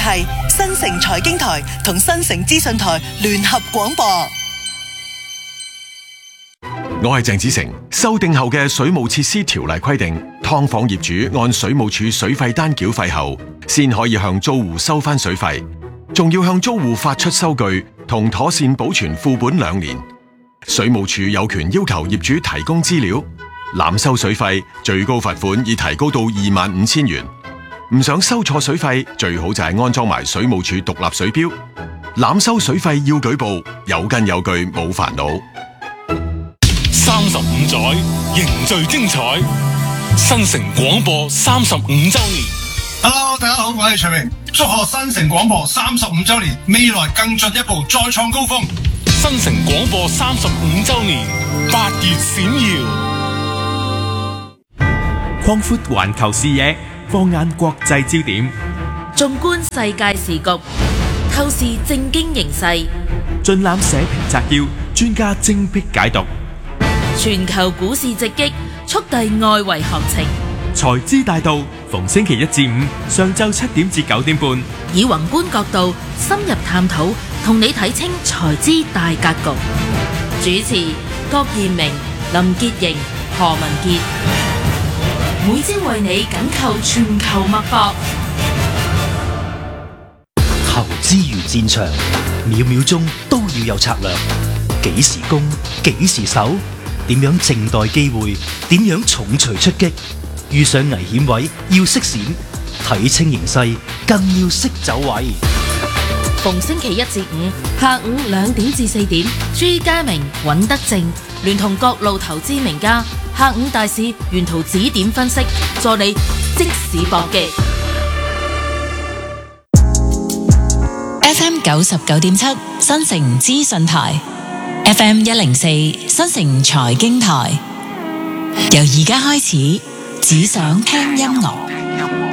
係新城財經台同新城資訊台聯合廣播。 我係鄭子誠。修訂後嘅水務設施條例規定，劏房業主按水務署水費單繳費後，先可以向租戶收返水費，仲要向租戶發出收據同妥善保存副本2年。水務署有權要求業主提供資料，濫收水費最高罰款已提高到25,000元。唔想收錯水費，最好就係安裝埋水務署獨立水錶。濫收水費要舉報，有根有據冇煩惱。 35載凝聚精彩，新城廣播35週年。 Hello， 大家好，我係徐明，祝賀新城廣播35週年，未來更進一步，再創高峰。 新城廣播35週年，8月閃耀。 擴闊環球視野，放眼國際焦點， 縱觀世界時局，透視政經形勢， 盡覽社評摘要，專家精闢解讀。 全球股市直擊，速遞外圍行情。 財資大道，逢星期1至5上晝7點至9點半， 以宏觀角度深入探討，同你睇清財資大格局。主持郭彥明、林潔瑩、何文傑，每朝為你緊扣全球脈搏。 投資如戰場，秒秒鐘都要有策略。幾時攻，幾時守？點樣靜待機會？點樣重錘出擊？遇上危險位要識閃，睇清形勢更要識走位。 逢星期1至5下午2點至4點，朱家明、尹德正聯同各路投資名家，下午大市沿途指點分析，助你即時搏擊。 FM 99.7新城資訊台。FM 104新城財經台，由而家開始，只想聽音樂。